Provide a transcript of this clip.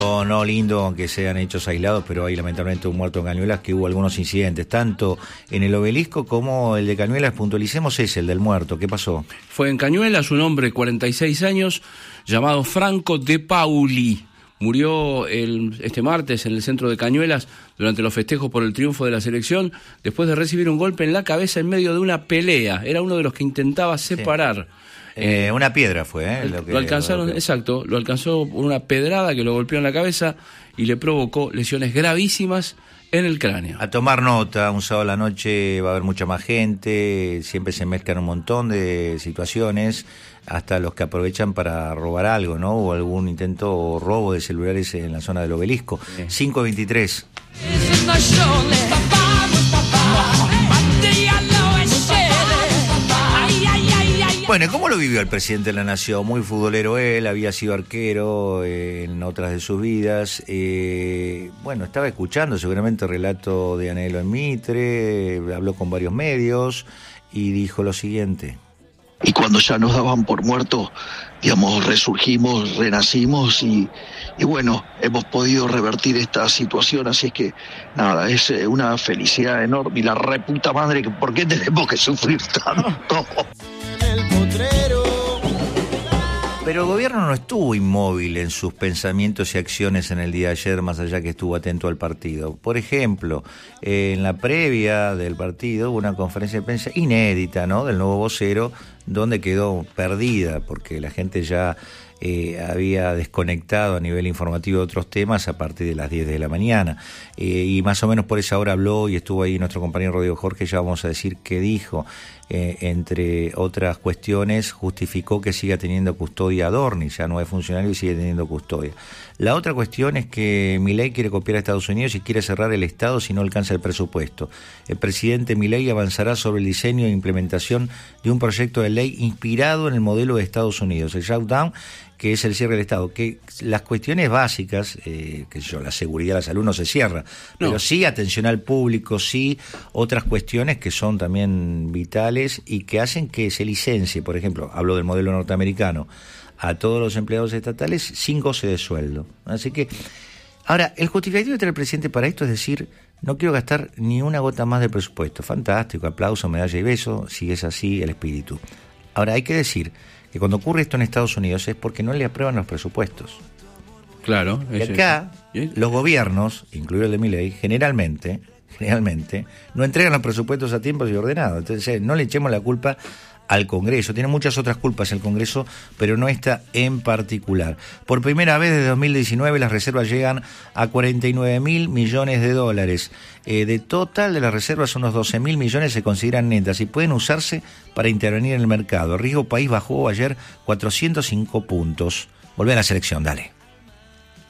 No lindo, aunque sean hechos aislados, pero hay lamentablemente un muerto en Cañuelas, que hubo algunos incidentes, tanto en el Obelisco como el de Cañuelas. Puntualicemos ese, el del muerto. ¿Qué pasó? Fue en Cañuelas, un hombre de 46 años, llamado Franco De Pauli. Murió este martes en el centro de Cañuelas durante los festejos por el triunfo de la selección, después de recibir un golpe en la cabeza en medio de una pelea. Era uno de los que intentaba separar. Sí. Una piedra fue, lo alcanzaron, exacto, lo alcanzó por una pedrada que lo golpeó en la cabeza y le provocó lesiones gravísimas en el cráneo. A tomar nota, un sábado a la noche va a haber mucha más gente, siempre se mezclan un montón de situaciones, hasta los que aprovechan para robar algo, ¿no? O algún intento o robo de celulares en la zona del Obelisco. 5:23. Bueno, ¿cómo lo vivió el presidente de la Nación? Muy futbolero él, había sido arquero en otras de sus vidas. Bueno, estaba escuchando seguramente el relato de Anhelo en Mitre, habló con varios medios y dijo lo siguiente. Y cuando ya nos daban por muertos, digamos, resurgimos, renacimos y bueno, hemos podido revertir esta situación, así es que nada, es una felicidad enorme y la reputa madre, ¿por qué tenemos que sufrir tanto? Pero el gobierno no estuvo inmóvil en sus pensamientos y acciones en el día de ayer, más allá que estuvo atento al partido. Por ejemplo, en la previa del partido hubo una conferencia de prensa inédita, ¿no?, del nuevo vocero, donde quedó perdida, porque la gente ya había desconectado a nivel informativo de otros temas a partir de las 10 de la mañana. Y más o menos por esa hora habló y estuvo ahí nuestro compañero Rodrigo Jorge, ya vamos a decir qué dijo. Entre otras cuestiones, justificó que siga teniendo custodia Adorni, ya no es funcionario y sigue teniendo custodia. La otra cuestión es que Milei quiere copiar a Estados Unidos y quiere cerrar el Estado si no alcanza el presupuesto. El presidente Milei avanzará sobre el diseño e implementación de un proyecto de ley inspirado en el modelo de Estados Unidos, el shutdown, que es el cierre del Estado, que las cuestiones básicas, la seguridad, la salud no se cierra, pero sí atención al público, sí otras cuestiones que son también vitales y que hacen que se licencie, por ejemplo, hablo del modelo norteamericano, a todos los empleados estatales sin goce de sueldo. Así que, ahora, el justificativo que trae el presidente para esto es decir, no quiero gastar ni una gota más de presupuesto. Fantástico, aplauso, medalla y beso, si es así el espíritu. Ahora, hay que decir que cuando ocurre esto en Estados Unidos es porque no le aprueban los presupuestos. Claro. Y acá, los gobiernos, incluido el de Milei, generalmente, no entregan los presupuestos a tiempo y ordenado. Entonces, no le echemos la culpa al Congreso. Tiene muchas otras culpas el Congreso, pero no esta en particular. Por primera vez desde 2019 las reservas llegan a 49.000 millones de dólares. De total de las reservas, unos 12.000 millones se consideran netas y pueden usarse para intervenir en el mercado. El riesgo país bajó ayer 405 puntos. Volvé a la selección, dale.